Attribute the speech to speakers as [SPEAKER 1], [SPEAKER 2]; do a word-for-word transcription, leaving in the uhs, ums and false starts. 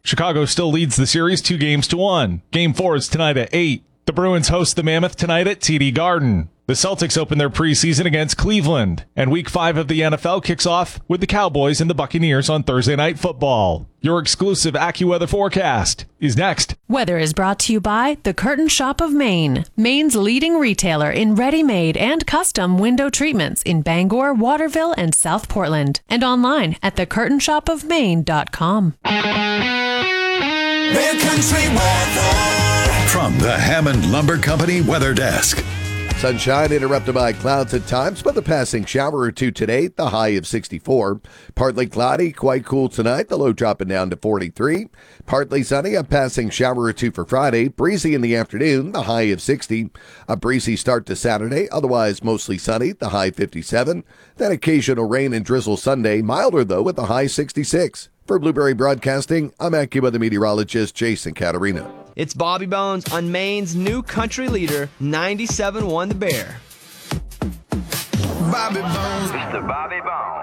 [SPEAKER 1] Chicago still leads the series two games to one. Game four is tonight at eight. The Bruins host the Mammoth tonight at T D Garden. The Celtics open their preseason against Cleveland, and Week five of the N F L kicks off with the Cowboys and the Buccaneers on Thursday Night Football. Your exclusive AccuWeather forecast is next.
[SPEAKER 2] Weather is brought to you by The Curtain Shop of Maine, Maine's leading retailer in ready-made and custom window treatments in Bangor, Waterville, and South Portland, and online at the curtain shop of maine dot com.
[SPEAKER 3] Their country weather
[SPEAKER 4] from the Hammond Lumber Company Weather Desk.
[SPEAKER 5] Sunshine interrupted by clouds at times, but a passing shower or two today, the high of sixty-four. Partly cloudy, quite cool tonight, the low dropping down to forty-three. Partly sunny, a passing shower or two for Friday. Breezy in the afternoon, the high of sixty. A breezy start to Saturday, otherwise mostly sunny, the high fifty-seven. Then occasional rain and drizzle Sunday, milder though with the high sixty-six. For Blueberry Broadcasting, I'm AccuWeather meteorologist Jason Caterina.
[SPEAKER 6] It's Bobby Bones on Maine's new country leader, ninety-seven point one The Bear.
[SPEAKER 3] Bobby Bones.
[SPEAKER 7] It's the Bobby Bones